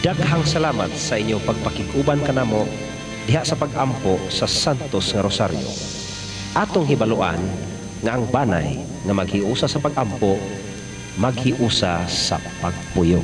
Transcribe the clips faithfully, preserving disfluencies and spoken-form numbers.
Daghang salamat sa inyong pagpakig-uban kanamo diha sa pag-ampo sa Santos nga Rosario. Atong hibaluan nga ang banay nga maghiusa sa pag-ampo, maghiusa sa pagpuyo.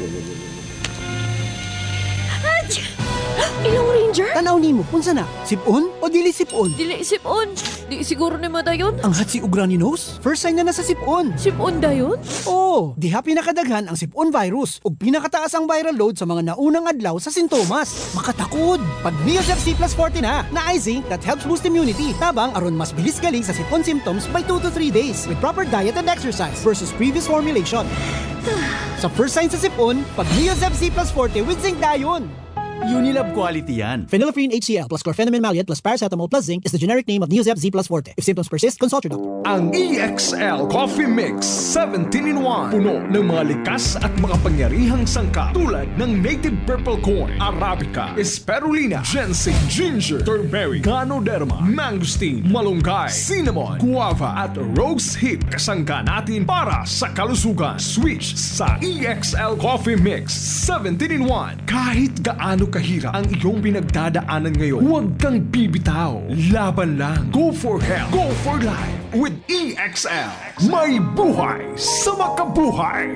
Ilang ranger? Tanaw nimo, unsa na? Sipon o dili sipon? Dili sipon. Di siguro ni madayon. Ang hatsi ug runny nose? First sign na na sa sipon. Sipon dayon? Oo, diha pinakadaghan ang sipon virus ug pinakataas ang viral load sa mga naunang adlaw sa sintomas. Makatakod. Pag Neosep C plus forty na, na zinc that helps boost immunity. Tabang aron mas bilis galing sa sipon symptoms by two to three days with proper diet and exercise versus previous formulation. Sa first sign sa sipon, pag Neosep C plus forty with zinc dayon. Unilab quality yan. Phenylephrine H C l plus chlorpheniramine maleate plus paracetamol plus zinc is the generic name of Neosep Z plus Forte. If symptoms persist, consult your doctor. Ang E X L Coffee Mix seventeen in one. Puno ng mga likas at makapangyarihang sangkap tulad ng native purple corn, arabica, spirulina, ginseng, ginger, turmeric, ganoderma, mangosteen, malunggay, cinnamon, guava at rose hip. Kasangka natin para sa kalusugan. Switch sa E X L Coffee Mix seventeen in one. Kahit gaano kahirap ang iyong pinagdadaanan ngayon, huwag kang bibitaw. Laban lang. Go for health. Go for life. With E X L. May buhay sa makabuhay.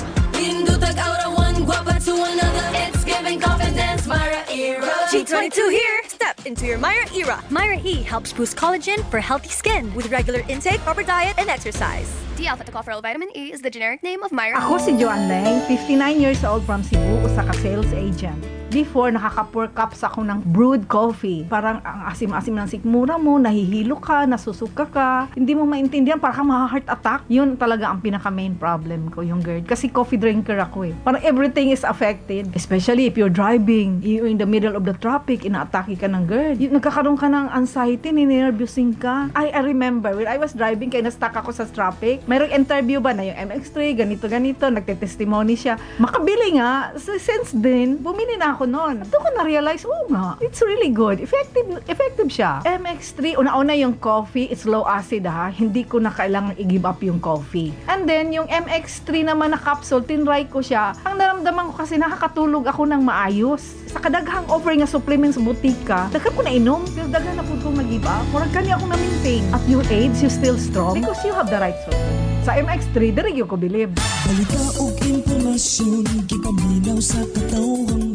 Indutag aura one, guapa to another. It's giving confidence, Myra Era. G twenty-two here. Step into your Myra era. Myra E helps boost collagen for healthy skin with regular intake, proper diet, and exercise. D-alpha-tocopherol vitamin E is the generic name of Myra. Ako si Joanne Leng, fifty-nine years old from Cebu, usa ka sales agent. Before, nakaka-four cups ako ng brewed coffee. Parang ang asim-asim ng sikmura mo, nahihilo ka, nasusuka ka, hindi mo maintindihan, parang ma-heart attack. Yun talaga ang pinaka-main problem ko, yung GERD. Kasi coffee drinker ako eh. Parang everything is affected. Especially if you're driving, you're in the middle of the traffic, ina-atake ka ng GERD. Yung, nagkakaroon ka ng anxiety, ninervyousing ka. I, I remember, when I was driving, kaya na-stuck ako sa traffic, mayroong interview ba na yung M X three, ganito-ganito, nagte-testimony siya. Makabili nga, so, since then, bumili na ako noon. At ko na-realize, oh nga, it's really good. Effective effective siya. M X three, una-una yung coffee, it's low acid ha. Hindi ko na kailangan i-give up yung coffee. And then, yung M X three naman na capsule, tinry ko siya. Ang naramdaman ko kasi nakakatulog ako ng maayos. Sa kadaghang offer nga supplements sa butika, daghan ko na inom, pero daghan na po kong nag-give up. Murag kanya akong na-maintain. At your age, you still strong because you have the right supplement. Sa M X three, dirigyo ko bilib. Balita o impormasyon, gipaminaw sa katawang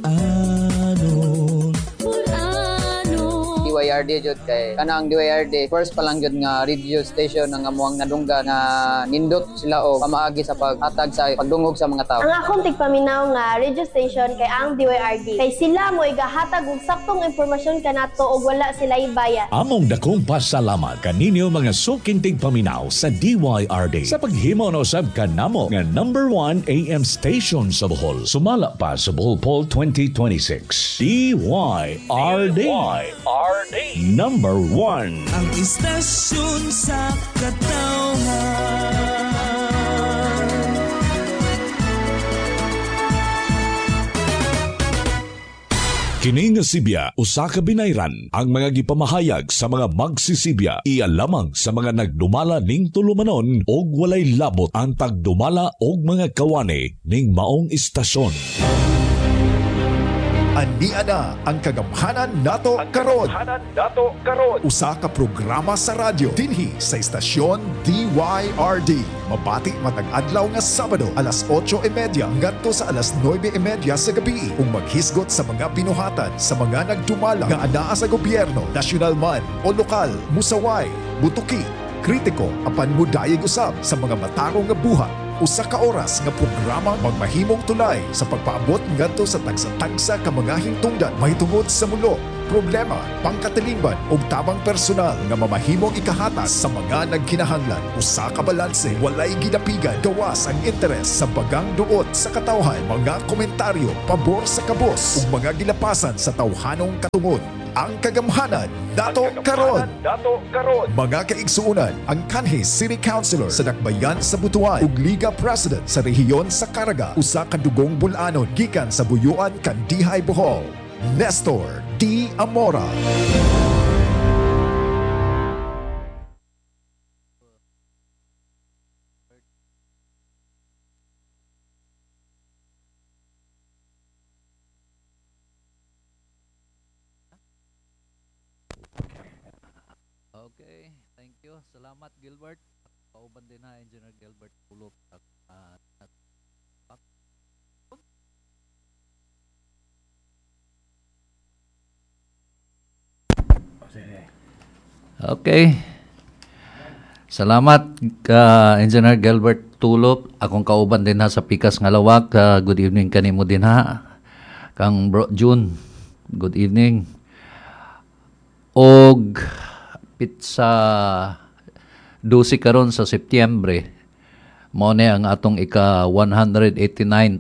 bulanon. D Y R D jud kay kana ang D Y R D first pa lang jud nga radio station nga amuang nadungga nga nindot sila og pamaagi sa paghatag sa pagdungog sa mga tao. Ang akong tigpaminaw nga radio station kay ang D Y R D kay sila mo igahatag og saktong impormasyon kanato og wala sila ibayad. Among dakong pasalamat kaninyo mga suking tigpaminaw sa D Y R D sa paghimo no sab kanamo nga number one A M station sa Bohol. Sumala pa sa Bohol Poll twenty twenty-six. D Y R D. D Y R D. Number one. Ang istasyon sa katawhan. Kini nga Sibya, usa ka binayran ang mga gipamahayag sa mga magsisibya. Iya lamang sa mga nagdumala ning tulumanon og walay labot ang tagdumala og mga kawani ning maong istasyon. Ania na ang kagamhanan nato karon. Dato karon. Usa ka programa sa radyo dinhi sa istasyon D Y R D. Mabati matag adlaw nga Sabado alas otso y media ngadto sa alas nuebe y media sa gabi ug maghisgot sa mga binuhatan sa mga nagdumala nga anaa sa gobyerno, nasyonal man o lokal, musaway, butuki, kritiko apan mudayeg usab sa mga matarong nga buhat. Usa ka oras nga programa magmahimong tulay sa pagpaabot ngadto sa tagsa-tagsa ka mga hingtungdan mahitungod sa mulo, problema, pangkatilingban ug tabang personal nga mamahimong ikahatas sa mga nagkinahanglan. Usa ka balanse, walay gidapigan, gawas ang interes sa bagang duot sa katawhan, mga komentaryo pabor sa kabos ug mga gilapasan sa tawhanong katungod. Ang kagamhanan dato karon. Dato karon. Mga kaigsuunan, ang kanhi City Councilor sa Dakbayan sa Butuan ug Liga President sa rehiyon sa Caraga, usa ka dugong bulanon gikan sa Buyuan, Kandihay, Bohol. Nestor D. Amora. Okay, thank you. Salamat, Gilbert. Pauban din na, Engineer Gilbert Pulop. Uh, okay. Salamat ka Engineer Gilbert Tulop. Akong kauban din ha sa Pikas nga Lawak. Uh, good evening kanimo din ha. Kang Bro June. Good evening. Og pizza dusi karon sa Setyembre. Mao ni ang atong ika one eighty-ninth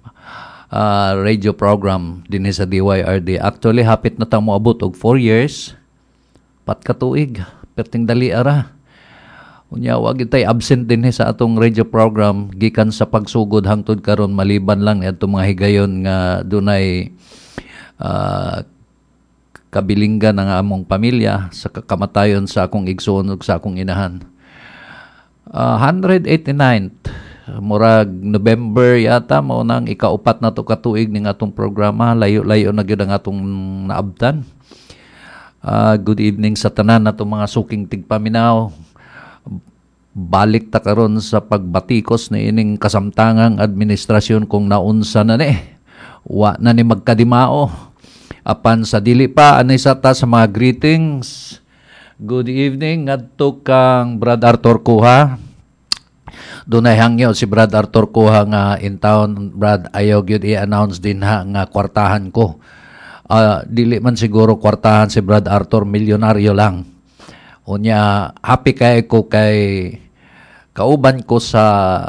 uh, radio program dinhi sa D Y R D. Actually hapit na ta moabot og four years. Pat ka tuig, perting dali ara. Unya wa gitay absent dinhi sa atong radio program gikan sa pagsugod hangtod karon maliban lang ni atong mga higayon nga dunay uh, kabilinggan ng among pamilya sa kakamatayon sa akong igsoon ug sa akong inahan. Uh, one eighty-ninth murag November yata mao nang ikaupat na to ka tuig ning atong programa, layo-layo na gyud ang atong naabtan. Uh, good evening sa tanan natong mga suking tigpaminaw. Balik ta karon sa pagbatikos ni ining kasamtangang administrasyon kung naunsa na ni. Wa na ni magkadimao. Apan sa dili pa anay sa ta sa mga greetings. Good evening ngadto kang Brad Arthur Kuha. Dunay hangyo si Brad Arthur Kuha nga in town. Brad, ayaw gyud i-announce din ha nga kwartahan ko. Uh, dili man siguro kwartahan si Brad Arthur, milyonaryo lang. Unya happy kay ko kay kauban ko sa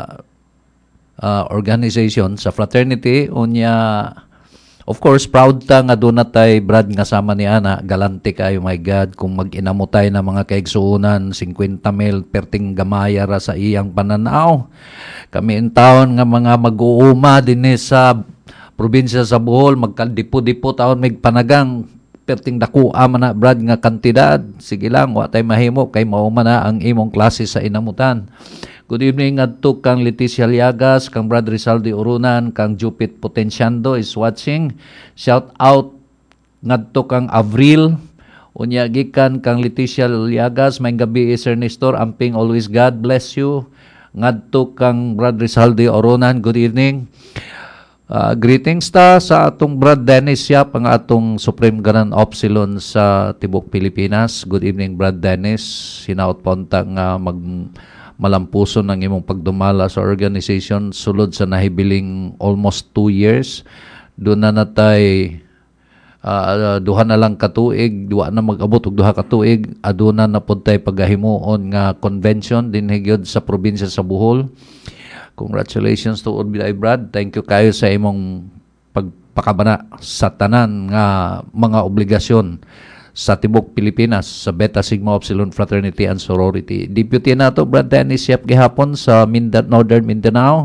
uh, organization sa fraternity. Unya of course proud ta nga doon natay Brad nga sama ni ana, galante kayo, my God, kung mag-inamutay na mga kaigsuunan fifty mil perting gamaya ra sa iyang pananaw. Kami in town nga mga mag-uuma dinhi sa probinsya sa Bohol, magkaldipo-dipo taon may panagang perting dakuha man na Brad nga kantidad. Sige lang, wa tay mahimo kay mao man na ang imong klase sa inamutan. Good evening adto kang Leticia Liagas, kang Brad Rizaldi Urunan, kang Jupit Potenciando is watching. Shout out ngadto kang Avril. Unya gikan kang Leticia Liagas, may gabi Sir Nestor, amping always God bless you. Ngadto kang Brad Rizaldi Urunan, good evening. Uh, greetings ta sa atong Brad Dennis Yap, ang atong Supreme Grand Opsilon sa Tibok Pilipinas. Good evening Brad Dennis. Hinaut ponta nga mag malampuson ng imong pagdumala sa organization sulod sa nahibiling almost two years. Doon na natay uh, duha na lang katuig, duha na mag-abot og duha katuig, aduna na pud tay pagahimuon nga convention din higyod sa probinsya sa Bohol. Congratulations to Urbiday Brad. Thank you kayo sa imong pagpakabana sa tanan nga mga obligasyon sa Tibok Pilipinas sa Beta Sigma Upsilon Fraternity and Sorority. Deputy nato Brad Dennis Yap gihapon sa Minda, Northern Mindanao.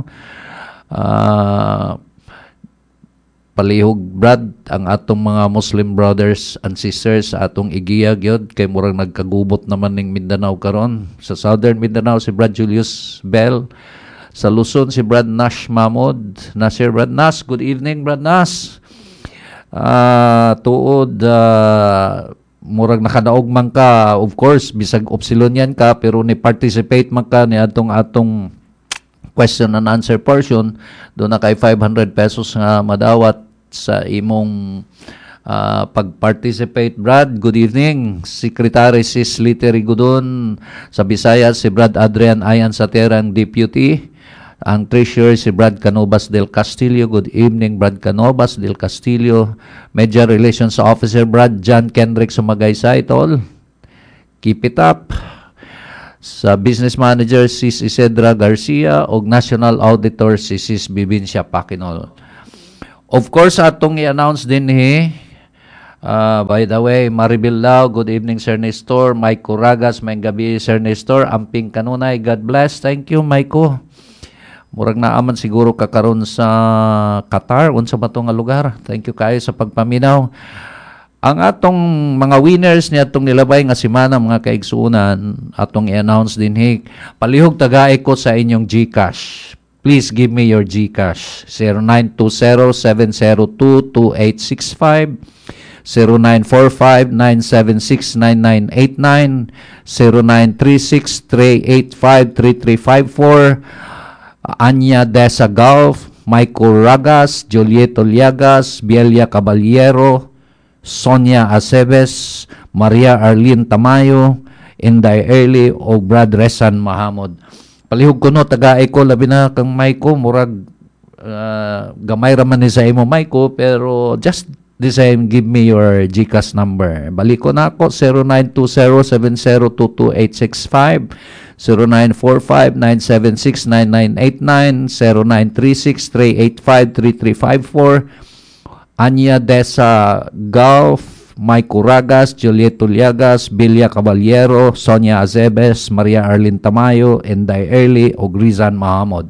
Uh, palihog Brad ang atong mga Muslim brothers and sisters sa atong igiya gyud kay murang nagkagubot naman ning Mindanao karon. Sa Southern Mindanao si Brad Julius Bell. Sa Luzon, si Brad Nash Mahmud. Nasir Brad Nash. Good evening, Brad Nash. Uh, tuod, uh, murag nakadaog man ka. Of course, bisag Upsilon yan ka, pero ni-participate man ka ni atong atong question and answer portion. Doon na kay five hundred pesos nga madawat sa imong uh, pag-participate. Brad, good evening. Secretary Sis Littery Gudon. Sa Visayas, si Brad Adrian Ayan Saterang Deputy. Ang treasurer si Brad Canovas del Castillo. Good evening, Brad Canovas del Castillo. Media Relations Officer Brad John Kendrick Sumagaysay, tol. Keep it up. Sa Business Manager si Isedra Garcia o National Auditor si Sis Bibincia Pakinol. Of course, atong i-announce din ni uh, by the way, Maribel Lau, good evening Sir Nestor. Mike Curagas, may gabi Sir Nestor. Amping kanunay, God bless. Thank you, Maiko. Murag naaman siguro kakaroon sa Qatar, unsa ba nga lugar. Thank you kayo sa pagpaminaw. Ang atong mga winners ni atong nilabay nga semana, mga kaigsuunan, atong i-announce din hik. Palihog tagaay ko sa inyong GCash. please give me your GCash. zero nine two zero seven zero two two eight six five, zero nine four five nine seven six nine nine eight nine, zero nine three six three eight five three three five four, Anya Desa Golf, Michael Ragas, Julieto Liagas, Bielia Caballero, Sonia Aceves, Maria Arlene Tamayo, Inday Early, o Brad Resan Mahamod. Palihog ko no, taga-ay ko, labi na kang Maiko, murag uh, gamay raman ni sa imo Maiko, pero just the same, give me your GCash number. Balik ko na ako, zero nine two zero seven zero two two eight six five, zero nine four five nine seven six nine nine eight nine, zero nine three six three eight five three three five four, Anya Desa Golf, Mike Uragas, Julieto Liagas, Bilia Caballero, Sonia Azebes, Maria Arlene Tamayo, Inday Early, o Grizan Mahamod.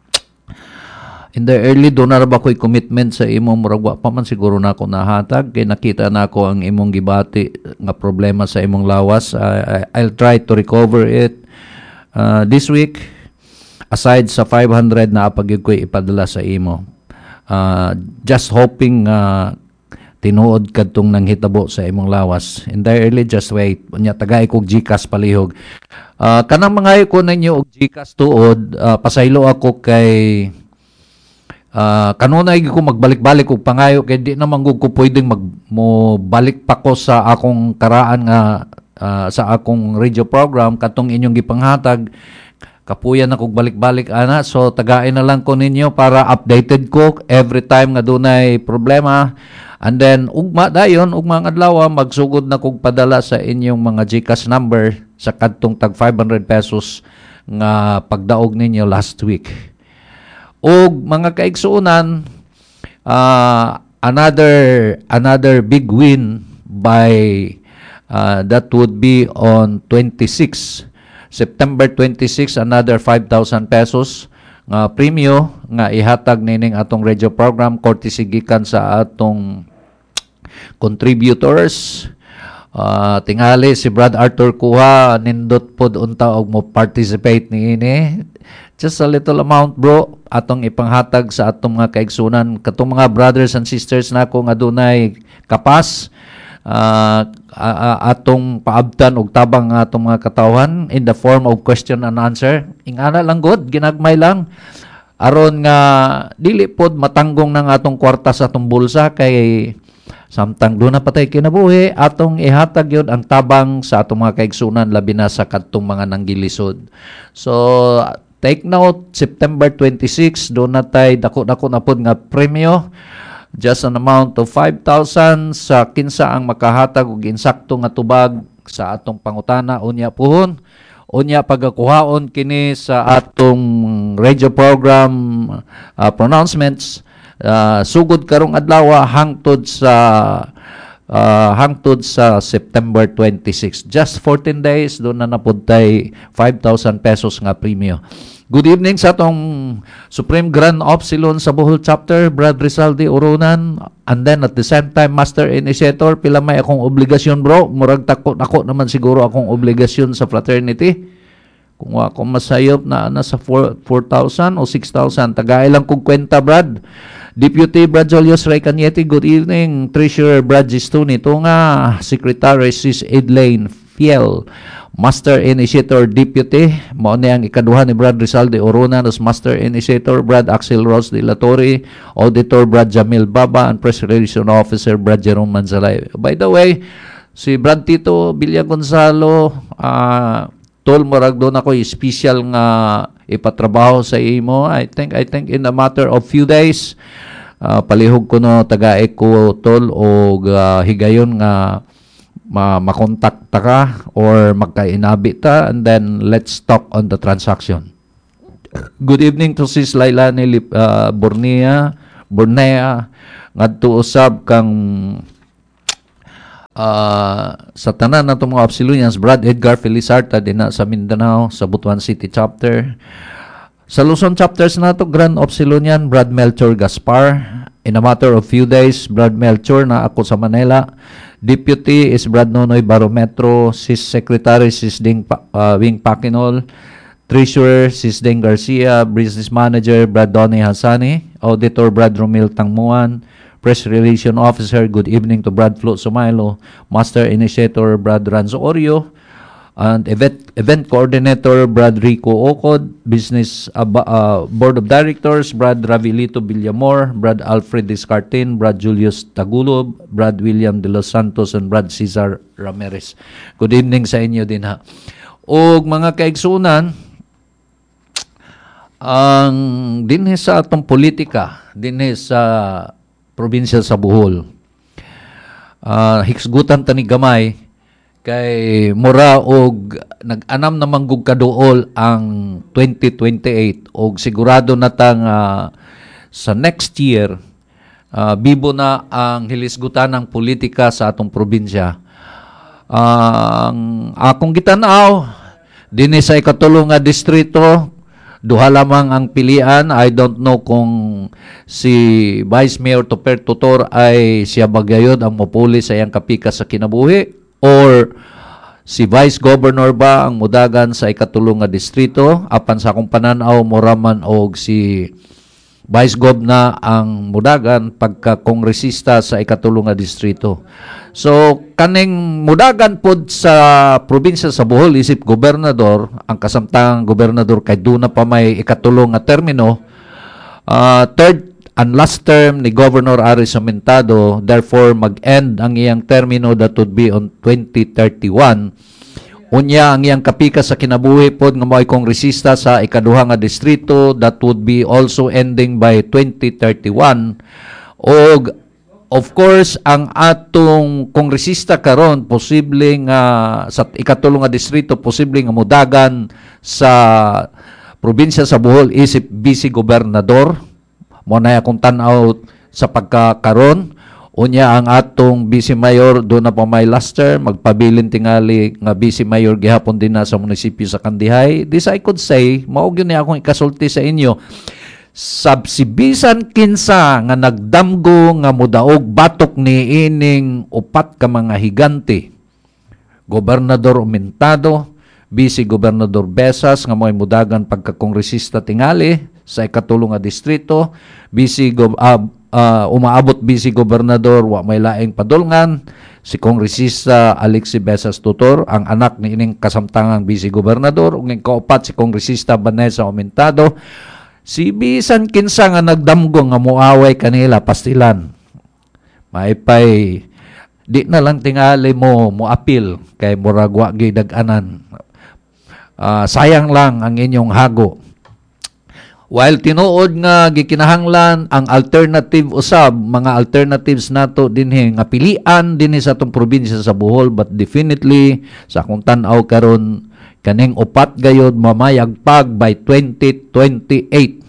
Inday Early, doon na ba ko'y commitment sa imong muragwa pa man siguro na ako nahatag, kaya nakita na ako ang imong gibati nga problema sa imong lawas. Uh, I'll try to recover it uh, this week, aside sa five hundred na apag ko'y ipadala sa imo. Uh, just hoping uh, tinuod kadtong nang hitabo sa imong lawas. Entirely just wait. Unya tagay kog GCash palihog. Uh, kanang mga ko ninyo og GCash tuod, uh, pasaylo ako kay uh, kanunay ko magbalik-balik og pangayo kay di naman gud ko pwedeng mag mo balik pa ko sa akong karaan nga uh, sa akong radio program katong inyong gipanghatag. Kapuyan na kog balik-balik ana, so tagain na lang ko ninyo para updated ko every time nga dunay problema. And then, ugma dayon, ugma nga adlaw, magsugod na kog padala sa inyong mga GCash number sa kadtong tag five hundred pesos nga pagdaog ninyo last week. Og mga kaigsuunan, uh, another another big win by uh, that would be on twenty-six September twenty-six, another five thousand pesos nga premyo nga ihatag nining atong radio program courtesy gikan sa atong contributors. Uh, tingali si Brad Arthur Kuha, nindot pod unta og mo participate niini. Just a little amount, bro, atong ipanghatag sa atong mga kaigsunan, katong mga brothers and sisters nako nga dunay kapas. Uh, uh, atong paabtan og tabang nga atong mga katawhan in the form of question and answer. Ingana lang god, ginagmay lang aron nga dili pod matanggong ng atong kwarta sa atong bulsa kay samtang do na patay kinabuhi atong ihatag yun ang tabang sa atong mga kaigsunan labi na sa kadtong mga nanggilisod. So take note, September twenty-six do na tay dako-dako na pod nga premyo. Just an amount of five thousand sa kinsa ang makahatag og insakto nga tubag sa atong pangutana unya puhon. Unya pagakuhaon kini sa atong radio program uh, pronouncements uh, sugod karong adlaw hangtod sa uh, hangtod sa September twenty-six. Just fourteen days do na napudtay five thousand pesos nga premyo. Good evening sa atong Supreme Grand Opsilon sa Bohol Chapter, Brad Rizaldi Urunan, and then at the same time, Master Initiator, pila may akong obligasyon, bro. Murag takot ako naman siguro akong obligasyon sa fraternity. Kung ako masayop na nasa four thousand o six thousand, tagay lang kong kwenta, Brad. Deputy Brad Julius Ray Canieti, good evening. Treasurer Brad Gistuni, ito nga, Secretary Sis Edlane Fiel, Master Initiator Deputy, mao ni ang ikaduha ni Brad Rizalde Urunan as Master Initiator, Brad Axel Rose de la Torre, Auditor Brad Jamil Baba, and Press Relation Officer Brad Jerome Manzalay. By the way, si Brad Tito Villa Gonzalo, uh, tol murag doon ako special nga ipatrabaho sa imo. I think I think in a matter of few days, uh, palihog ko no taga ko tol og uh, higayon nga ma makontakta ka or magkainabi ta, and then let's talk on the transaction. Good evening to Sis Lailani uh, Bornea Bornea ngadto usab kang uh, sa tanan natong mga Opsilonians, Brad Edgar Felizarta dinha sa Mindanao sa Butuan City chapter. Sa Luzon chapters nato Grand Opsilonian Brad Melchor Gaspar. In a matter of few days, Brad Melchor na ako sa Manila. Deputy is Brad Nonoy Barometro, Sis Secretary Sis Ding uh, Wing Pakinol, Treasurer Sisdeng Garcia, Business Manager Brad Donny Hassani, Auditor Brad Romil Tangmuan, Press Relation Officer, good evening to Brad Flo Sumailo, Master Initiator Brad Ranzo Orio, and event, event Coordinator Brad Rico Ocod, Business uh, uh, Board of Directors Brad Ravilito Villamor, Brad Alfred Descartin, Brad Julius Tagulo, Brad William De Los Santos, and Brad Cesar Ramirez. Good evening sa inyo din ha. O mga kaigsunan, ang dinhi sa atong politika, dinhi sa probinsya sa Bohol, uh, hiksgutan tani gamay kay mura og nag-anam na manggug kaduol ang twenty twenty-eight og sigurado na tang uh, sa next year uh, bibo na ang hilisgutan ng politika sa atong probinsya. Uh, ang akong gitanaw dinhi sa ikatulo nga distrito, duha lamang ang pilian. I don't know kung si Vice Mayor Toper Tutor ay siya bagayod ang mopuli sa iyang kapika sa kinabuhi or si Vice Governor ba ang mudagan sa ikatulo nga distrito. Apan sa akong pananaw, moraman og si Vice Gov na ang mudagan pagka kongresista sa ikatulo nga distrito. So kaning mudagan pod sa probinsya sa Bohol isip gobernador, ang kasamtang gobernador kay duna pa may ikatulo nga termino, uh, third and last term ni Governor Ari Samentado, therefore mag-end ang iyang termino, that would be on twenty thirty-one. Unya ang iyang kapika sa kinabuhi pod nga mo'y kongresista sa ikaduha nga distrito, that would be also ending by twenty thirty-one. Og of course, ang atong kongresista karon posibleng uh, sa ikatulo nga distrito, posibleng mudagan sa probinsya sa Bohol isip Vice Gobernador. Mo na akong tan-aw sa pagkakaron. Unya ang atong Vice Mayor do na pa may last term, magpabilin tingali nga Vice Mayor gihapon din na sa munisipyo sa Kandihay. This I could say, mao gyud ni akong ikasulti sa inyo. Sabsibisan kinsa nga nagdamgo nga mudaog batok ni ining upat ka mga higante, Gobernador Umentado, Vice Gobernador Besas nga mo'y mudagan pagkakongresista tingali sa ikatulo nga distrito, Vice uh, uh, umaabot Vice Gobernador wa may laing padulngan si kongresista Alexi Besas Tutor, ang anak ni ining kasamtangang Vice Gobernador, ug ning kaupat si kongresista Vanessa Umentado. Si bisan kinsa nga nagdamgo nga muaway kanila pastilan. Maipay di na lang tingali mo moapil kay murag wa gyud dag-anan. Uh, sayang lang ang inyong hago. While tinuod nga gikinahanglan ang alternative usab, mga alternatives nato dinhi nga pilian dinhi sa atong probinsya sa Bohol, but definitely sa akong tan-aw karon kaning upat gayod mamayagpag by twenty twenty-eight.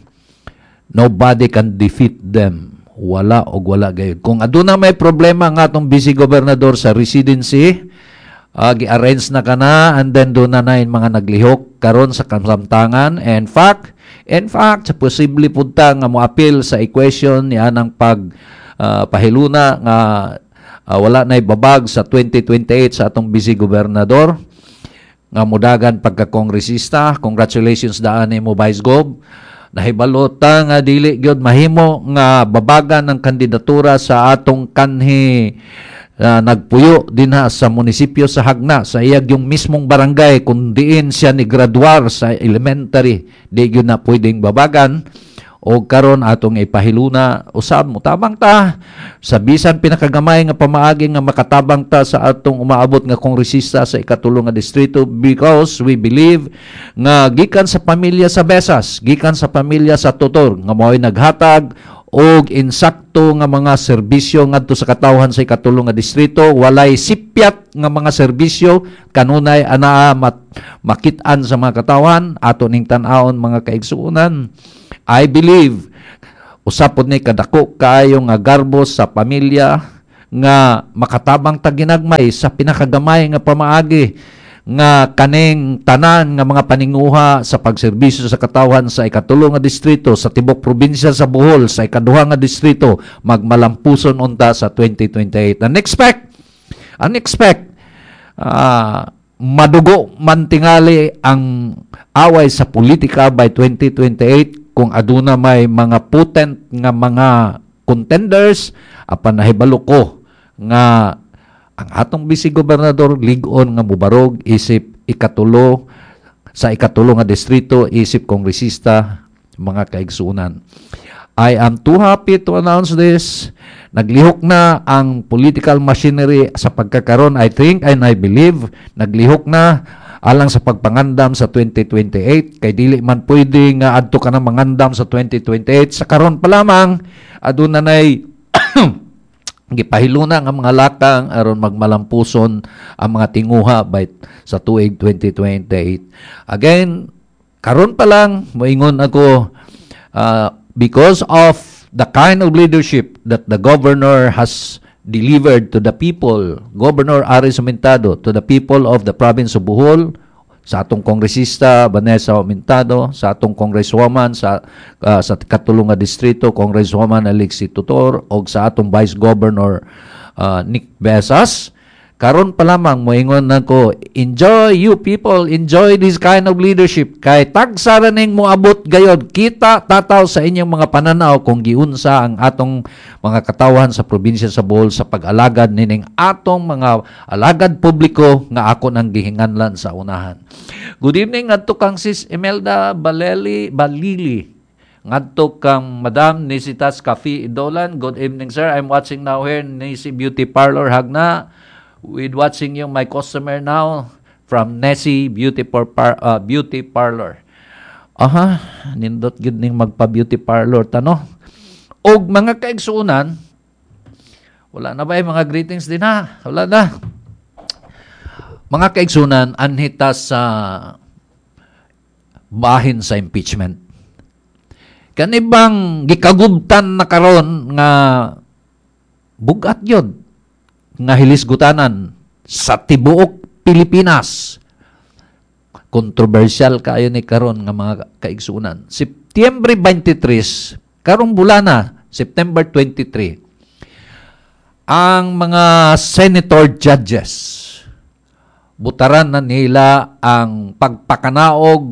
Nobody can defeat them. Wala o wala gayod. Kung aduna may problema nga atong Vice Gobernador sa residency, uh, gi-arrange na kana, and then doon na na yung mga naglihok karon sa kasamtangan. In fact, in fact, sa posible punta nga moapil sa equation ni anang pag uh, pahiluna nga uh, wala na ibabag sa twenty twenty-eight sa atong Vice Gobernador nga mudagan pagka-kongresista. Congratulations daan ni mo, Vice Gov. Nahibalota nga dili gyud mahimo nga babagan ng kandidatura sa atong kanhi uh, nagpuyo dinha sa munisipyo sa Hagna, sa iyag yung mismong barangay kung diin siya ni graduar sa elementary, di gyud na pwedeng babagan. O karon atong ipahiluna usab mo tabang ta sa bisan pinakagamay nga pamaagi nga makatabang ta sa atong umaabot nga kongresista sa ikatulo nga distrito, because we believe nga gikan sa pamilya sa Besas, gikan sa pamilya sa Tutor nga mao'y naghatag og insakto nga mga serbisyo ngadto sa katawhan sa ikatulo nga distrito, walay sipyat nga mga serbisyo kanunay anaa mat, makit-an sa mga katawhan ato ning tan-aon mga kaigsuonan. I believe usapod ni kadako kaayo nga garbos sa pamilya nga makatabang ta ginagmay sa pinakagamay nga pamaagi nga kaning tanan nga mga paninguha sa pagserbisyo sa katawhan sa ikatulo nga distrito sa tibok probinsya sa Bohol sa ikaduha nga distrito magmalampuson unta sa twenty twenty-eight. And expect and expect uh, madugo man tingali ang away sa politika by twenty twenty-eight kung aduna may mga potent nga mga contenders apan nahibalo ko nga ang atong vice-gobernador lig-on nga mubarog isip ikatulo sa ikatulo nga distrito isip kongresista mga kaigsunan. I am too happy to announce this. Naglihok na ang political machinery sa pagkakaroon. I think and I believe naglihok na alang sa pagpangandam sa twenty twenty-eight. Kay dili man pwede nga adto ka na mangandam sa twenty twenty-eight. Sa karon pa lamang, aduna nay gipahiluna nga mga lakang aron magmalampuson ang mga tinguha by sa tuig twenty twenty-eight. Again, karon pa lang moingon ako uh, because of the kind of leadership that the governor has delivered to the people, Governor Aris Humintado, to the people of the province of Bohol, sa atong kongresista Vanessa Humintado, sa atong congresswoman sa uh, sa katulong nga distrito Congresswoman Alexi Tutor, o sa atong Vice Governor uh, Nick Besas. Karon pa lamang moingon nako, enjoy you people, enjoy this kind of leadership. Kay tagsara ning moabot gayod, kita tataw sa inyong mga pananaw kung giunsa ang atong mga katawan sa probinsya sa Bohol sa pag-alagad nining atong mga alagad publiko nga ako nang gihinganlan sa unahan. Good evening adto kang Sis Imelda Baleli Balili. Ngadto kang Madam Nisitas Cafe Idolan. Good evening sir. I'm watching now here Nisi Beauty Parlor Hagna. With watching yung my customer now from Nessie Beauty, par- uh, Beauty Parlor. Aha, nindot gid ning magpa-beauty parlor tano. Og mga kaigsuunan, wala na ba yung mga greetings din ha? Wala na. Mga kaigsuunan, anhita sa bahin sa impeachment. Kanibang gikagubtan na karon nga bugat yun nga hilisgutanan sa tibuok Pilipinas. Kontrobersyal kaayo ni karon nga mga kaigsuunan. Septyembre twenty-three, karong bulana, September twenty-three, ang mga senator judges butaran na nila ang pagpakanaog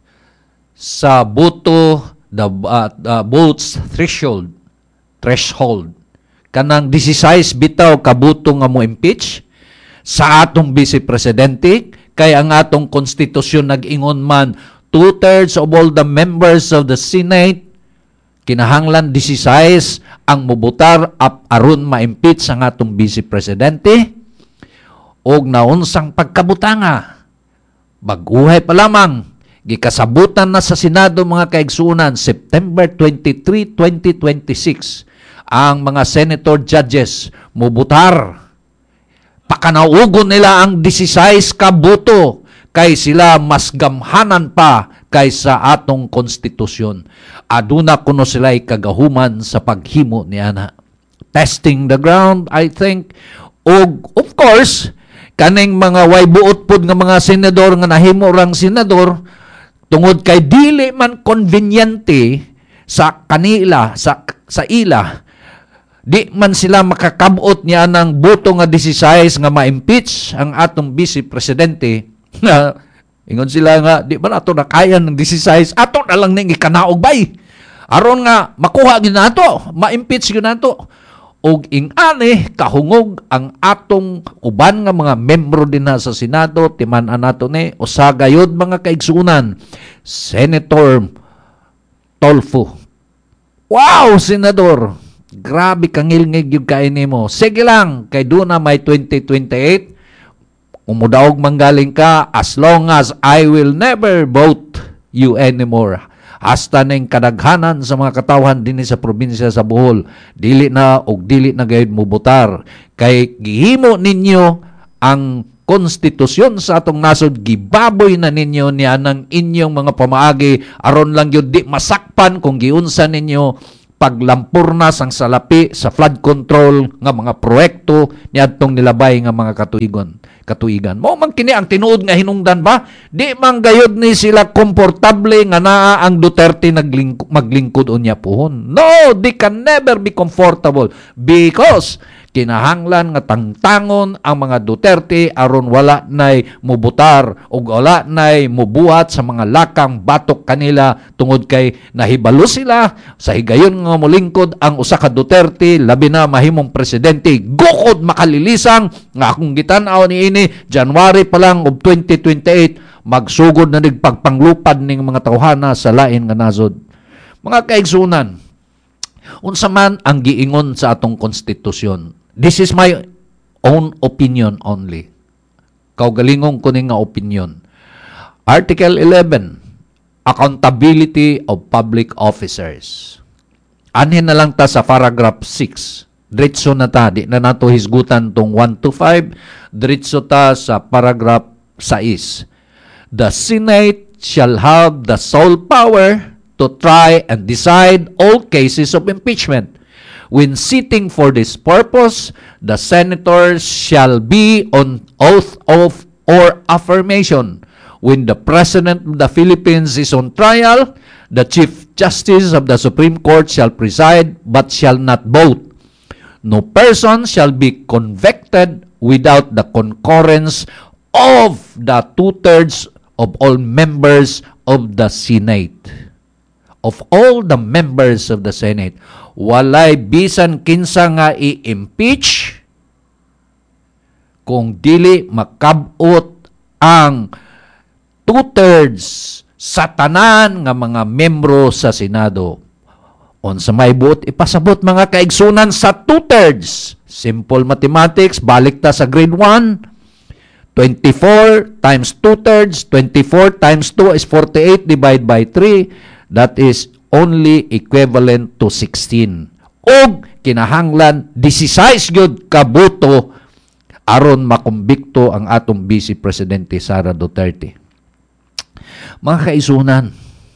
sa boto the uh, uh, votes threshold threshold kanang sixteen bitaw kabuto nga mo impeach sa atong vice presidente kay ang atong konstitusyon nag-ingon man two-thirds of all the members of the Senate kinahanglan sixteen ang mubutar up aron ma-impeach ang atong vice presidente og naunsang pagkabutanga baguhay pa lamang gikasabutan na sa Senado mga kaigsuunan September twenty-three, twenty twenty-six ang mga senator judges mubutar. Pakanaugon nila ang sixteen ka boto kay sila mas gamhanan pa kaysa atong konstitusyon. Aduna kuno sila'y kagahuman sa paghimo niana. Testing the ground, I think. Og of course, kaning mga way buot pod nga mga senador nga nahimo rang senador tungod kay dili man conveniente sa kanila sa sa ila. Di man sila makakabot niya ng boto nga sixteen nga ma-impeach ang atong vice presidente. Ingon sila nga, di ba nato nakaya ng sixteen? Ato na lang ning ikanaog bay. Aron nga makuha gyud nato, ma-impeach gyud nato. Og ing-ani kahungog ang atong uban nga mga membro din na sa Senado, timan-an nato ni usa gayud mga kaigsuunan, Senator Tolfo. Wow, Senador! Grabe kangilngig yung kain mo. Sige lang, kay doon na may twenty twenty-eight, umudaog manggaling ka, as long as I will never vote you anymore. Hasta ning kadaghanan sa mga katawhan din sa probinsya sa Bohol, dili na og dili na gayud mo botar. Kay gihimo ninyo ang konstitusyon sa atong nasod, gibaboy na ninyo niya ng inyong mga pamaagi, aron lang yun di masakpan kung giunsa ninyo paglampurnas ang salapi sa flood control nga mga proyekto niadtong nilabay nga mga katuigon. katuigan. Mo man kini ang tinuod nga hinungdan ba? Di man gayud ni sila komportable nga naa ang Duterte naglingkod, maglingkod unya pohon. No, they can never be comfortable because kinahanglan nga tangtangon ang mga Duterte aron wala nay mubutar o wala nay mubuhat sa mga lakang batok kanila tungod kay nahibalo sila sa higayon nga molingkod ang usa ka Duterte labi na mahimong presidente gukod makalilisang nga akong gitan-aw niini January pa lang of twenty twenty-eight magsugod na nigpagpanglupad ning mga tawhana sa lain nga nasod. Mga kaigsunan, unsa man ang giingon sa atong konstitusyon. This is my own opinion only. Kaugalingong ko nga opinion. Article eleven, accountability of public officers. Anhin na lang ta sa paragraph six. Diretso na ta, di na nato hisgutan tong one to five. Diretso ta sa paragraph six. The Senate shall have the sole power to try and decide all cases of impeachment. When sitting for this purpose, the senators shall be on oath of or affirmation. When the President of the Philippines is on trial, the Chief Justice of the Supreme Court shall preside but shall not vote. No person shall be convicted without the concurrence of the two-thirds of all members of the Senate. Of all the members of the Senate, walay bisan kinsa nga i-impeach kung dili makabot ang two-thirds sa tanan nga mga membro sa Senado. Unsa may buot ipasabot mga kaigsunan sa two-thirds. Simple mathematics, balik ta sa grade one. twenty-four times two-thirds, twenty-four times two is forty-eight divided by three. That is only equivalent to sixteen. Og kinahanglan sixteen gyud ka boto aron makumbikto ang atong Vice Presidente Sara Duterte. Mga kaisunan,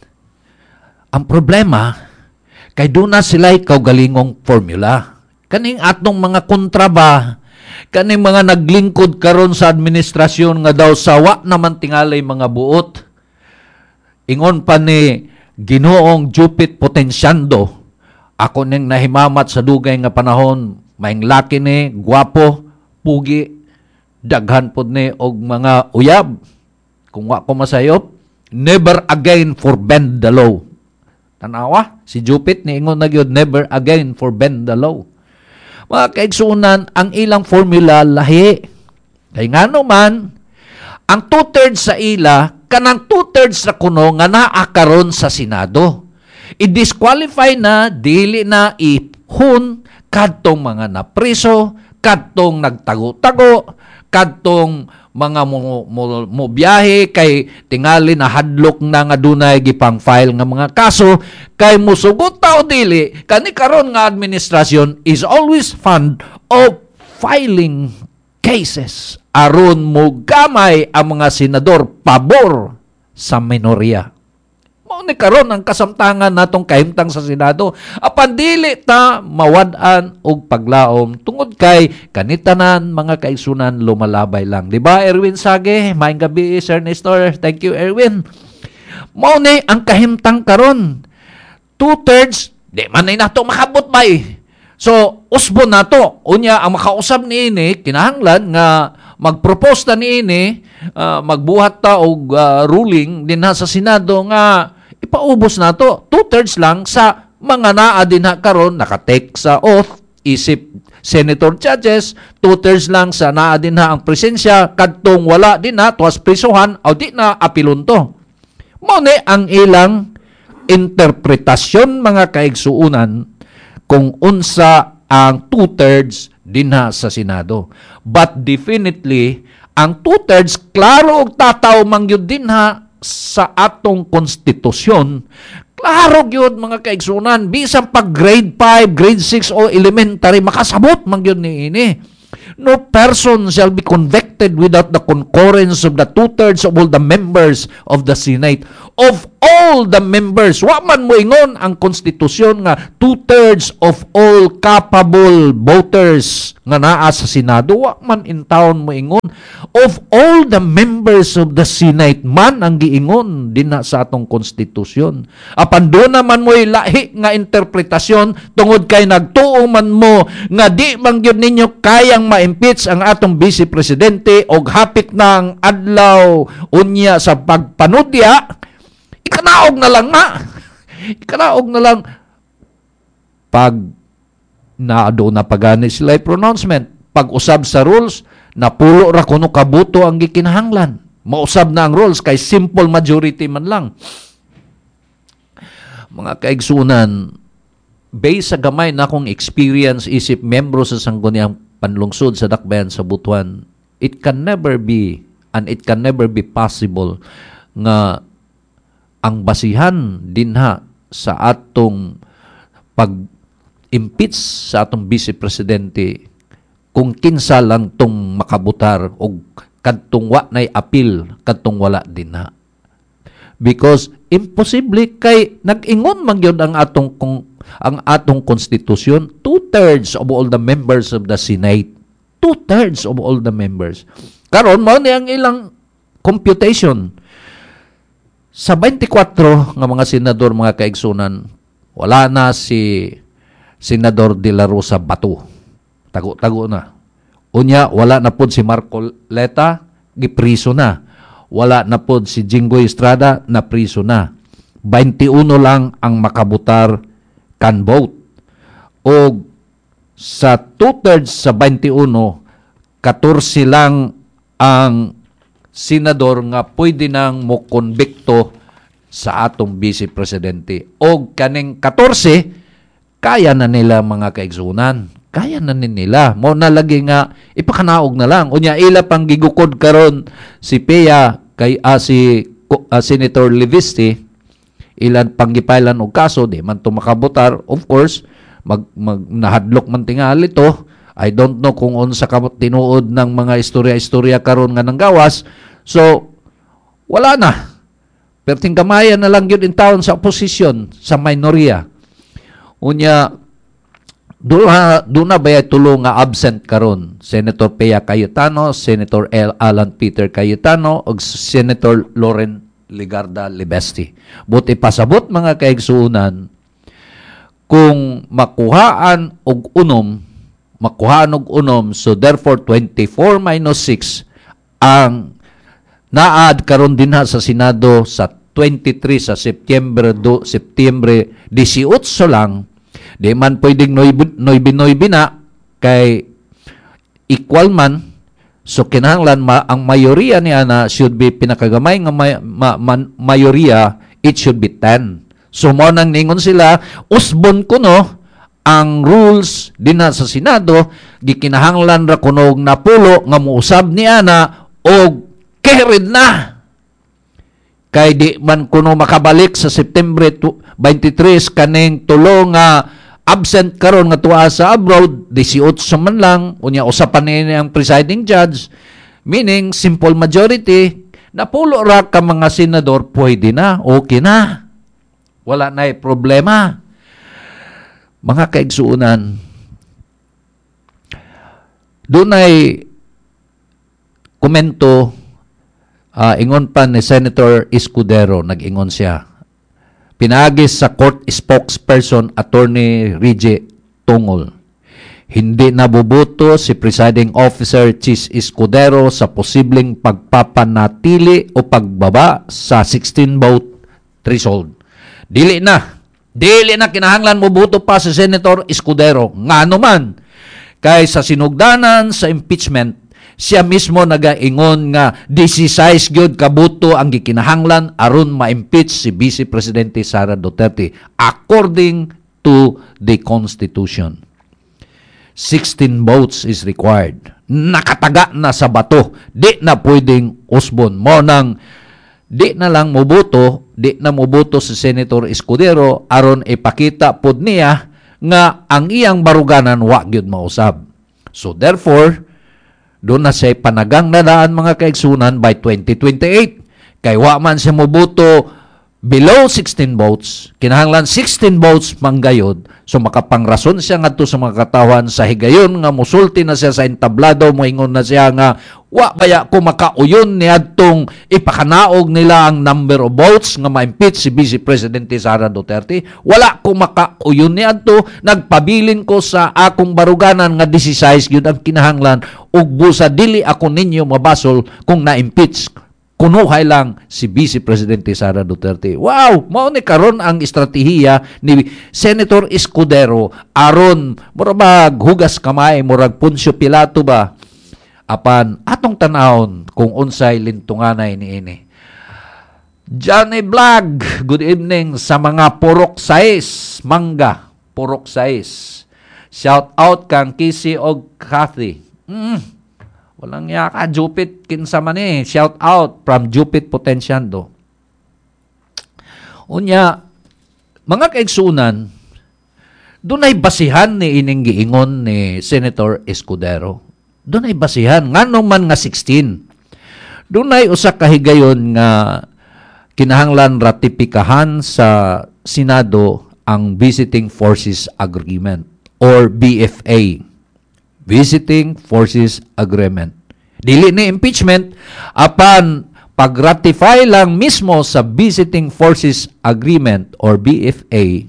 ang problema kay duna sila'y kaugalingong formula. Kaning atong mga kontraba, kaning mga naglingkod karon sa administrasyon nga daw sawa naman tingalay mga buot. Ingon pa ni Ginoong Jupit Potensyando, ako ning nahimamat sa dugay nga panahon, maing laki ni, gwapo, pugi, daghan pod ni og mga uyab. Kung wa ko masayop, never again for bend the law. Tanawa, si Jupit ni ingon na gyud never again for bend the law. Mga kaigsunan, ang ilang formula lahi. Kay ngano man, ang two-thirds sa ila, kanang two-thirds na kuno nga naa karon sa Senado. I-disqualify na, dili na ihun, kadtong mga napriso, kadtong nagtago-tago, kadtong mga mo, mo, mo biyahe, kay tingali na hadlok na nga dunay gipang file nga mga kaso, kay musugot tao dili, kani karon nga administrasyon is always fond of filing cases aron mo gamay ang mga senador pabor sa minorya. Mao ni karon ang kasamtangan natong kahimtang sa Senado. Apan dili ta mawad-an og paglaom tungod kay kanitanan mga kaigsunan lumalabay lang. Di ba Erwin Sage? Maayong gabi Sir Nestor. Thank you Erwin. Mao ni ang kahimtang karon. Two-thirds di man nay nato makabot bay. So usbon nato unya ang makausab niini kinahanglan nga mag-propose ta niini, uh, magbuhat ta og uh, ruling din sa Senado nga ipaubos nato two-thirds lang sa mga naa din ha karon nakatake sa oath isip senator judges, two-thirds lang sa naa din ha ang presensya kadtong wala din na tuwas prisuhan o di na apilon to. Mao ni ang ilang interpretasyon mga kaigsuunan kung unsa ang two-thirds dinha sa Senado. But definitely, ang two-thirds, klaro og tataw mangyud dinha sa atong konstitusyon. Klaro gyud mga kaigsunan, bisan pag grade five, grade six o elementary, makasabot mangyud ni ini. No person shall be convicted without the concurrence of the two-thirds of all the members of the Senate of all the members. Wa man mo ingon ang konstitusyon nga two-thirds of all capable voters nga naa sa Senado. Wa man in town mo ingon. Of all the members of the Senate man ang giingon din na sa atong konstitusyon. Apan doon naman mo'y lahi nga interpretasyon tungod kay nagtuo man mo nga di man gyud ninyo kayang ma-impeach ang atong Vice Presidente og hapit na ang adlaw unya sa pagpanudya. Ikanaog na lang nga. Ikanaog na lang. Pag naado na pagani sila pronouncement, pag-usab sa rules, napulo ra kuno kabuto ang gikinahanglan. Mausab na ang rules kay simple majority man lang. Mga kaigsunan, based sa gamay na akong experience isip membro sa sangguniang panlungsod sa Dakbayan sa Butuan, it can never be and it can never be possible nga ang basihan dinha sa atong pag-impeach sa atong Vice Presidente kung kinsa lang tong makabutar o kadtong wa nay appeal kadtong wala dinha. Because imposible kay nag-ingon man gyud ang atong kung, ang atong konstitusyon, two-thirds of all the members of the Senate. Two-thirds of all the members. Karon mao ni ang ilang computation. Sa twenty-four nga mga senador, mga kaigsunan, wala na si Senador De La Rosa Bato. Tago-tago na. Unya, wala na pod si Marcoleta, gipriso na. Wala na pod si Jinggoy Estrada, na priso na. twenty-one lang ang makabutar can vote. O sa two-thirds sa twenty-one, fourteen lang ang senador nga pwede nang mo konbikto sa atong Vice Presidente. O kaning fourteen, kaya na nila mga kaigsunan. Kaya na nila. Mo na lagi nga, ipakanaog na lang. Unya, ila pang gigukod karon si Pea, kay uh, si uh, Senator Levisti, ilan panggipailan og kaso, di man to makabutar. Of course, mag, mag nahadlok man tingali to. I don't know kung unsa ka tinuod ng mga istorya-istorya karon nga nanggawas. So, wala na. Pero tingkamayan na lang yun in town sa opposition, sa minorya. Unya, doon na, doon na ba tulo nga absent karon? Senator Pea Cayetano, Senator L. Alan Peter Cayetano, o Senator Loren Ligarda Libesti. Buti pasabot mga kaigsuunan, kung makuhaan og unom, makuhaan og unom, so therefore twenty-four minus six ang naad karon dinha sa Senado sa twenty-three sa September do September eighteen lang. Di man pwedeng noy-binoy na kay equal man. So kinahanglan ma, ang mayoriya niya na should be pinakagamay nga may, ma, man, mayoriya, it should be ten. So mo nang ningon sila, usbon kuno ang rules dinha sa Senado, gikinahanglan ra kuno og napulo nga muusab niya na og carried na. Kay di man kuno makabalik sa September twenty-three kaning tulo nga absent karon nga tuwa sa abroad, eighteen man lang, unya usapan ni ang presiding judge, meaning simple majority, napulo ra ka mga senador, pwede na, okay na. Wala na problema. Mga kaigsuunan, doon ay komento, uh, ingon pa ni Senator Escudero, nag-ingon siya. Pinagis sa court spokesperson Attorney Rige Tungol. Hindi nabubuto si Presiding Officer Chis Escudero sa posibleng pagpapanatili o pagbaba sa sixteen vote threshold. Dili na. Dili na kinahanglan mobuto pa si Senator Escudero. Ngano man, kay sa sinugdanan sa impeachment, siya mismo nagaingon nga sixteen gyud kabuto ang gikinahanglan aron ma-impeach si Vice Presidente Sara Duterte according to the Constitution. sixteen votes is required. Nakataga na sa bato. Di na pwedeng usbon. Mo nang di na lang moboto, di na moboto si Senator Escudero aron ipakita pod niya nga ang iyang baruganan wa gyud mausab. So therefore, doon na siya panagang nadaan mga kaigsunan by twenty twenty-eight. Kay wa man siya moboto below sixteen votes, kinahanglan sixteen votes manggayod, so makapangrason siya ngadto sa mga katawan sa higayon nga musulti na siya sa entablado, moingon na siya nga wa baya ko makauyon niadtong ipakanaog nila ang number of votes nga ma-impeach si Vice Presidente Sara Duterte. Wala ko makauyon niadto, nagpabilin ko sa akong baruganan nga sixteen gyud ang kinahanglan ug busa dili ako ninyo mabasol kung na-impeach kunuhay lang si Vice Presidente Sara Duterte. Wow! Mao ni karon ang estratehiya ni Senator Escudero aron murag hugas kamay, murag Poncio Pilato ba? Apan atong tanawon kung unsay lintunganay niini. Johnny Vlog, good evening sa mga purok sais, mangga, purok sais. Shout out kang Kisi og Kathy. Mm. Walang yaka, Jupit kinsa man eh. Shout out from Jupit Potenciando. Unya, mga kaigsunan, dunay basihan ni ining giingon ni Senator Escudero. Dunay basihan. Nganong man nga sixteen. Dunay usa ka higayon nga kinahanglan ratipikahan sa Senado ang Visiting Forces Agreement or B F A. Visiting Forces Agreement. Dili ni impeachment, apan pag-ratify lang mismo sa Visiting Forces Agreement or B F A,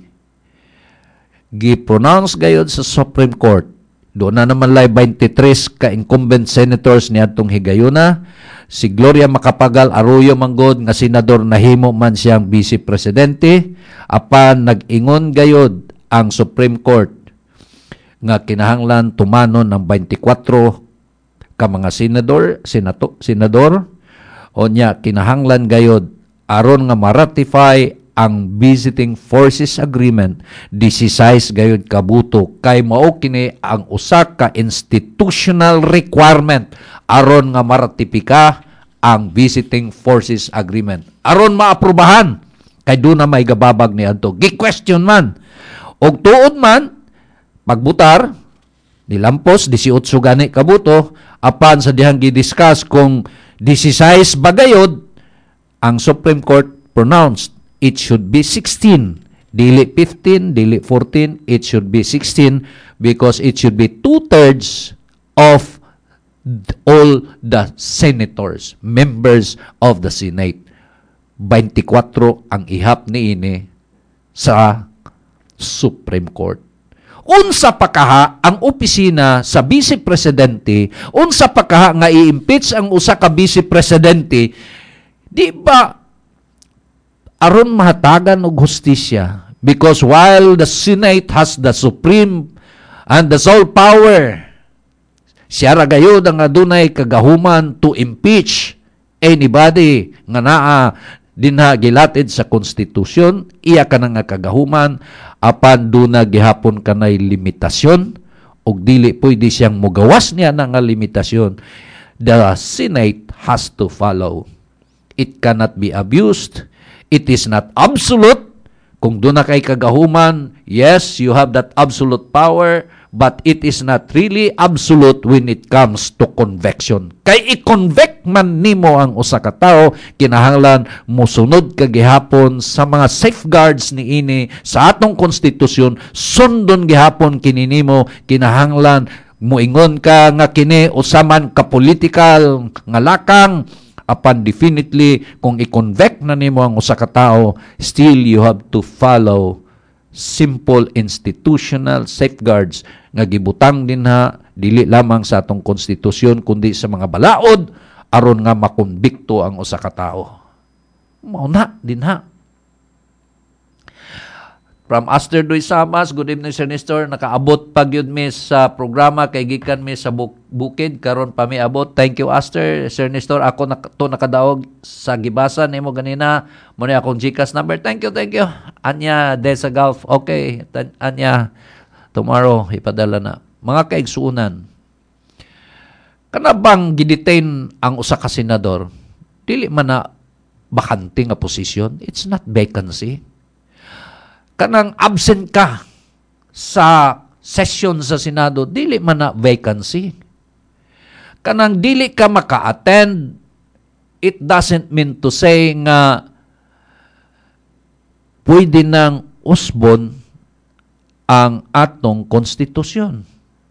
gi-pronounce gayod sa Supreme Court. Doon na naman lay twenty-three ka incumbent senators niadtong higayuna. Si Gloria Macapagal Arroyo manggod nga senador nahimo man siyang Vice Presidente, apan nag-ingon gayod ang Supreme Court nga kinahanglan tumanon ng twenty-four ka mga senador, senato, senador, o niya kinahanglan gayod aron nga ma-ratify ang Visiting Forces Agreement, sixteen gayod kabuto kay mao kini ang usa ka institutional requirement aron nga maratifika ang Visiting Forces Agreement. Aron maaprubahan kay do na may gababag ni adto. Gi-question man og tuod man pagbutar, nilampos, eighteen gani kabuto, apan sa dihang gidiscuss kung sixteen bagayod, ang Supreme Court pronounced it should be sixteen. Dili fifteen, dili fourteen, it should be sixteen because it should be two-thirds of all the senators, members of the Senate. twenty-four ang ihap niini sa Supreme Court. Unsa pa kaha ang opisina sa Vice Presidente, unsa pa kaha nga i-impeach ang usa ka Vice Presidente, di ba aron mahatagan og hustisya? Because while the Senate has the supreme and the sole power, siya ra gayud ang adunay kagahuman to impeach anybody nga naa dinha gilatid sa konstitusyon, iya ka nga kagahuman, apan duna gihapon kanay limitasyon ug dili pwede siyang mugawas niya na nga limitasyon. The Senate has to follow. It cannot be abused. It is not absolute. Kung duna kay kagahuman, yes, you have that absolute power, but it is not really absolute when it comes to conviction. Kay i-convict man nimo ang usa ka tawo, kinahanglan mosunod ka gihapon sa mga safeguards niini sa atong konstitusyon, sundon gihapon kini nimo, kinahanglan moingon ka nga kini usaman ka political nga lakang, apan definitely kung i-convict na nimo ang usa ka tawo, still you have to follow simple institutional safeguards nga gibutang dinha dili lamang sa atong konstitusyon kundi sa mga balaod aron nga makonbikto ang usa ka tawo. Mao na dinha. From Aster Doy Samas, good evening Sir Nestor, nakaabot pa gyud mi sa programa kay gikan mi sa buk- bukid karon pa mi abot. Thank you Aster. Sir Nestor, ako na to nakadaog sa gibasa nimo ganina mo ni akong GCash number. Thank you, thank you. Anya Desa Gulf. Okay, Anya tomorrow ipadala na. Mga kaigsuunan, kana bang gidetain ang usa ka senador? Dili man na bakante nga posisyon. It's not vacancy. Kanang absent ka sa session sa Senado, dili man na vacancy. Kanang dili ka maka-attend, it doesn't mean to say nga pwede nang usbon ang atong konstitusyon.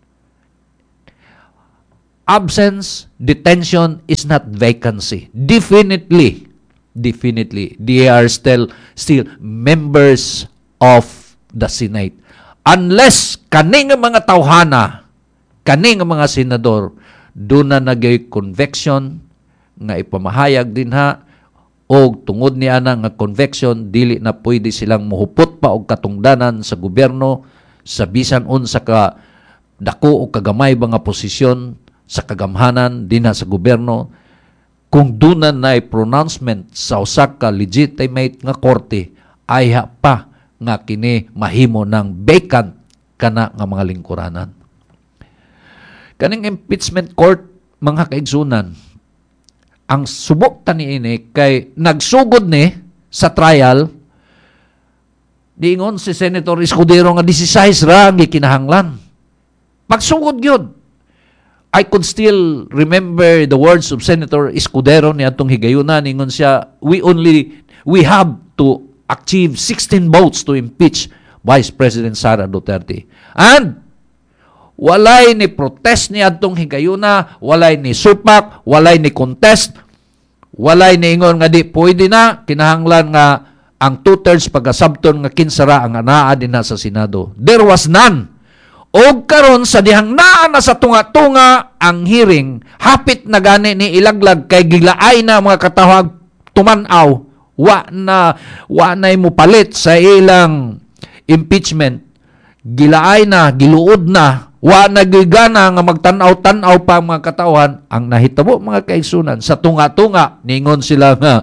Absence, detention is not vacancy. Definitely, definitely, they are still still members of the Senate. Unless kaning mga tawhana, kaning mga senador, doon na nagay conviction nga ipamahayag din ha, o tungod niya na nga conviction, dili na pwede silang muhupot pa og katungdanan sa gobyerno, sa bisan unsa ka dako o kagamay ba nga posisyon sa kagamhanan din sa gobyerno, kung dunan na pronouncement sa usa ka legitimate nga korte, ayha pa nga kini mahimo ng vacant kana nga mga lingkuranan. Kaning impeachment court, mga kaigsunan, ang subok tani ini kay nagsugod ni sa trial, diingon si Senator Escudero nga sixteen ra ang gikinahanglan. Magsugod yun. I could still remember the words of Senator Escudero ni atong higayunan, ningon siya, we only, we have to achieve sixteen votes to impeach Vice President Sara Duterte. And, walay ni protest ni atong higayuna, walay ni supak, walay ni contest, walay ni ingon nga di pwede na, kinahanglan nga ang two-thirds pagkasabton nga kinsara ang anaa din na sa Senado. There was none. O karon sa dihang naa na sa tunga-tunga ang hearing, hapit na gani ni ilaglag kay gilaay na mga katawag tumanaw, wa na wa na mo palit sa ilang impeachment, gilaay na, giluod na, wa na gigana nga magtanaw-tanaw pa ang mga katawhan. Ang nahitabo mga kaigsunan sa tunga-tunga, ningon sila nga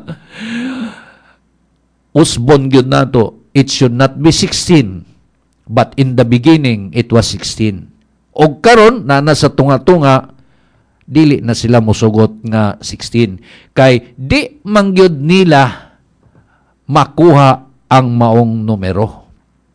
usbon gyud nato, it should not be sixteen. But in the beginning, it was sixteen. O karon na nasa tunga-tunga, dili na sila musugot nga sixteen. Kay di mangyod nila makuha ang maong numero.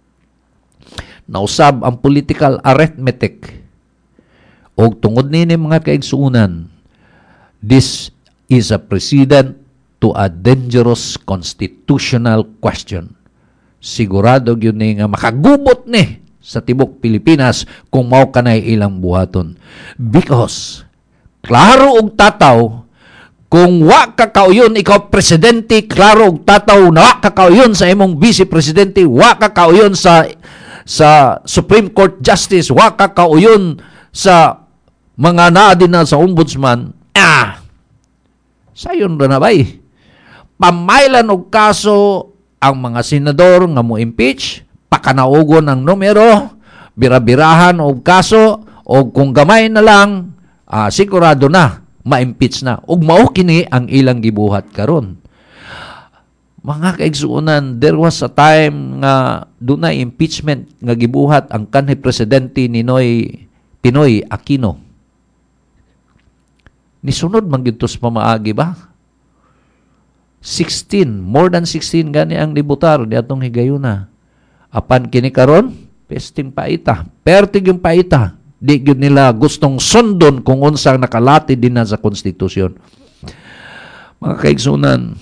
Nausab ang political arithmetic. O tungod nini mga kaigsuunan, this is a precedent to a dangerous constitutional question. Sigurado yun ni nga makagubot ni sa tibok Pilipinas kung mao kanay ilang buhaton. Because, klaro og tataw, kung wa ka kauyon ikaw presidente, klaro og tataw na wa ka kauyon sa imong vice presidente, wa ka kauyon sa sa Supreme Court Justice, wa ka kauyon sa mga naa din na sa ombudsman, ah, sayon na na bay. Pamaylan og kaso ang mga senador nga mo impeach, pakanaugon ang numero, birabirahan og kaso, o kung gamay na lang, ah, sigurado na, ma-impeach na. Ug mao kini ang ilang gibuhat karon. Mga kaigsuunan, there was a time nga dunay impeachment nga gibuhat ang kanhi presidente ni Noy Pinoy Aquino. Nisunod man gyud tos pamaagi ba? sixteen, more than sixteen gani ang libutar di atong higayuna. Apan kini karon, pesting paita. Pertig yung paita. Di gyud nila gustong sundon kung unsang nakalati din na sa konstitusyon. Mga kaigsunan,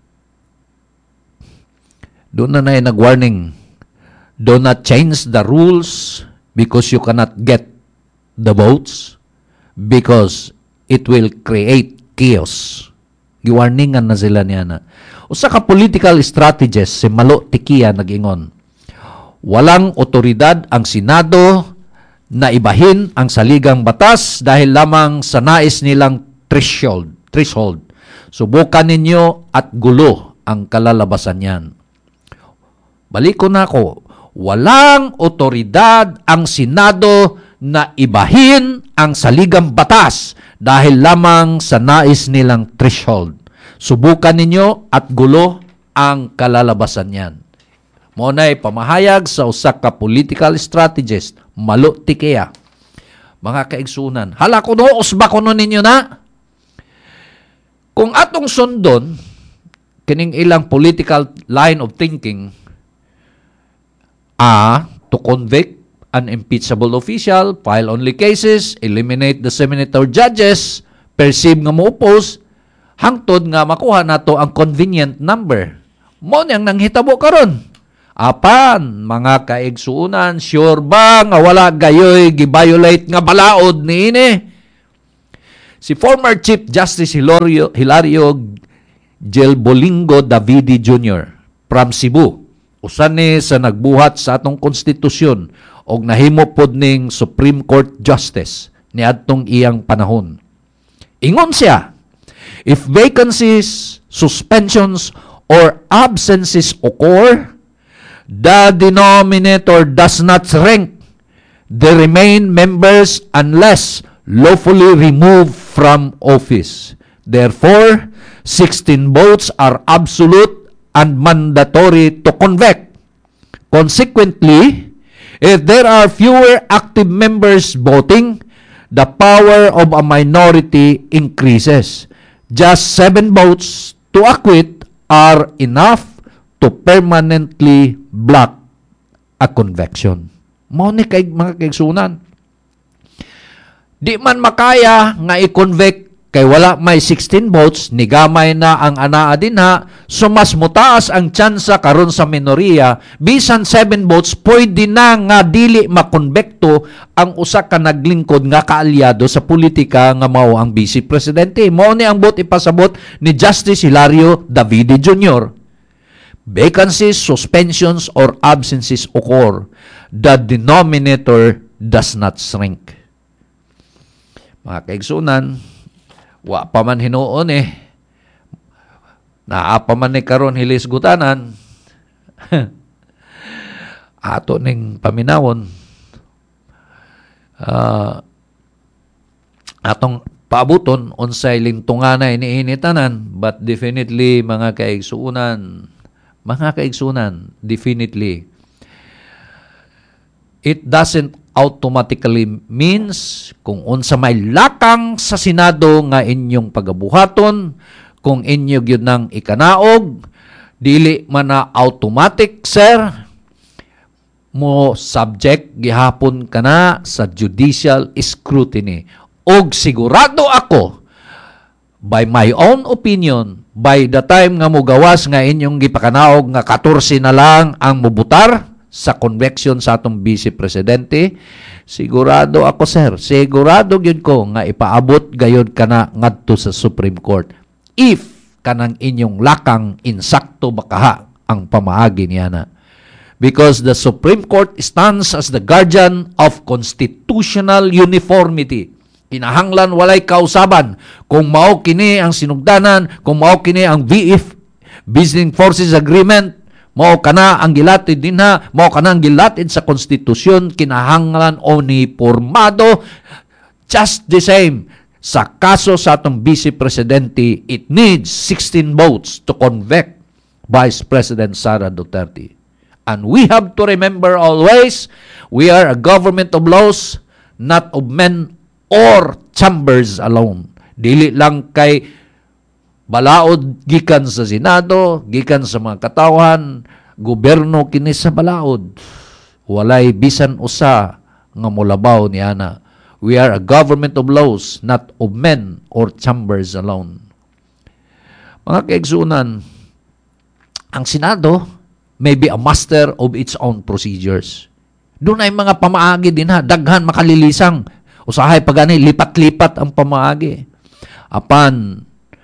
doon na na nag-warning. Do not change the rules because you cannot get the votes, because it will create chaos. Giwarningan na sila niya na. Usa ka political strategist si Malo Tikia nag-ingon, walang otoridad ang Senado na ibahin ang saligang batas dahil lamang sa nais nilang threshold. threshold. Subukan ninyo at gulo ang kalalabasan niyan. Balik ko na ako, walang otoridad ang Senado na ibahin ang saligang batas dahil lamang sa nais nilang threshold. Subukan ninyo at gulo ang kalalabasan niyan. Monay pamahayag sa usa ka political strategist, Malo Tikia. Mga kaigsunan, hala ko no, usba ko no ninyo na. Kung atong sundon, kining ilang political line of thinking, A, to convict an impeachable official, file only cases, eliminate the senator judges, perceive nga mo oppose, hangtod nga makuha nato ang convenient number. Mo niyang nanghitabo karon. Apan, mga kaigsuunan, sure ba nga wala gayoy gi-violate nga balaod niini? Si former Chief Justice Hilario, Hilario Gelbolingo Davidi Junior from Cebu, usan ni sa nagbuhat sa atong konstitusyon og nahimo pod ning Supreme Court Justice niadtong iyang panahon. Ingon siya, if vacancies, suspensions, or absences occur, the denominator does not shrink. They remain members unless lawfully removed from office. Therefore, sixteen votes are absolute and mandatory to convict. Consequently, if there are fewer active members voting, the power of a minority increases. Just seven votes to acquit are enough to permanently block a conviction. Mao ni kay mga kaigsunan. Di man makaya nga i-convict kay wala may sixteen votes, nigamay na ang anaa dinha, so mas mutaas ang tsansa karon sa minoriya, bisan seven votes, pwede na nga dili makonbekto ang usa ka naglingkod nga kaalyado sa politika nga mao ang Vice Presidente. Mao ni ang bot ipasabot ni Justice Hilario Davidi Junior Vacancies, suspensions, or absences occur. The denominator does not shrink. Mga kaigsunan, wa pa man hinuon eh. Naa pa man ni karon hilisgutanan. Ato ning paminawon. Uh, atong paabuton unsay lintunganay iniinitanan, but definitely mga kaigsunan, mga kaigsunan, definitely it doesn't automatically means kung unsa may lakang sa Senado nga inyong pagabuhaton, kung inyo gyud nang ikanaog, dili man na automatic, sir, mo subject gihapon kana sa judicial scrutiny. Og sigurado ako, by my own opinion, by the time nga mo gawas nga inyong gipakanaog nga fourteen na lang ang mubutar sa conviction sa atong Vice Presidente, sigurado ako, sir, sigurado gyud ko nga ipaabot gayud kana ngadto sa Supreme Court if kanang inyong lakang insakto bakaha ang pamaagi niya na. Because the Supreme Court stands as the guardian of constitutional uniformity. Kinahanglan walay kausaban kung mao kini ang sinugdanan, kung mao kini ang V F, Visiting Forces Agreement, mao kana ang gilatid dinha, mao kana ang gilatid sa konstitusyon, kinahanglan unipormado. Just the same sa kaso sa atong Vice Presidente, it needs sixteen votes to convict Vice President Sara Duterte. And we have to remember always, we are a government of laws, not of men or chambers alone. Dili lang kay balaod gikan sa Senado, gikan sa mga katawhan, gobyerno kini sa balaod. Walay bisan usa nga molabaw niana. We are a government of laws, not of men or chambers alone. Mga kaigsunan, ang Senado may be a master of its own procedures. Doon ay mga pamaagi din ha, daghan makalilisang. Usahay pagani, lipat-lipat ang pamaagi. Apan,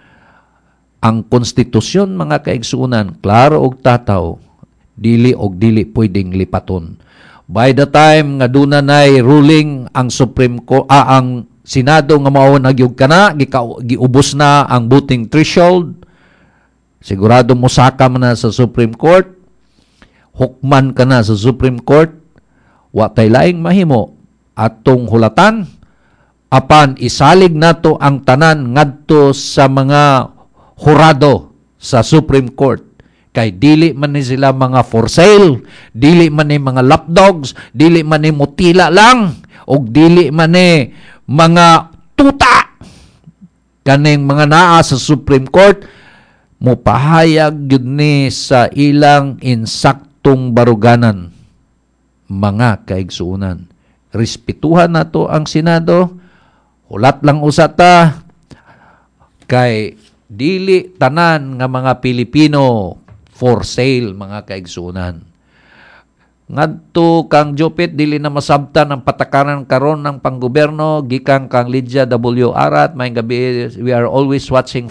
ang konstitusyon, mga kaigsunan, klaro og tataw, dili og dili pwedeng lipaton. By the time nga doon na ruling ang Supreme Court, ah, ang Senado nga mao nagyug kana, giubos na ang voting threshold, sigurado mo saka man na sa Supreme Court, hukman ka na sa Supreme Court, wa tay laing mahimo atong hulatan, apan isalig nato ang tanan ngadto sa mga hurado sa Supreme Court. Kay dili man ni sila mga for sale, dili man ni mga lapdogs, dili man ni mutila lang, o dili man ni mga tuta. Kaning mga naa sa Supreme Court, mupahayag yun ni sa ilang insaktong baruganan. Mga kaigsuunan, respetuhan nato ang Senado, hulat lang usata, kay dili tanan nga mga Pilipino for sale, mga kaigsuunan. Ngadto kang Jupit dili na masabtan ang patakaran karon ng panggobyerno gikan kang Lydia W. Arat. May gabi, we are always watching